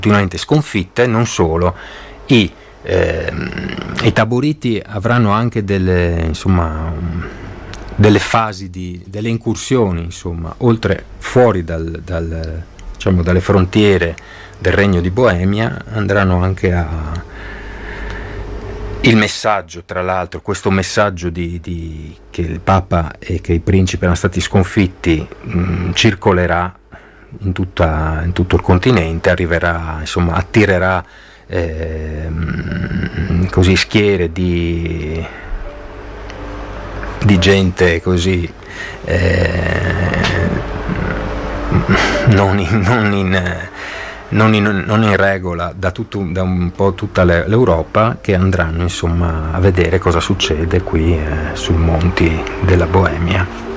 continuamente sconfitte. Non solo, i taboriti avranno anche delle fasi delle incursioni, oltre fuori dalle frontiere del Regno di Boemia, andranno anche il messaggio, tra l'altro, questo messaggio che il Papa e che i principi erano stati sconfitti circolerà in tutto il continente, arriverà, attirerà così schiere di gente così non in regola da un po' tutta l'Europa, che andranno a vedere cosa succede qui sui monti della Boemia.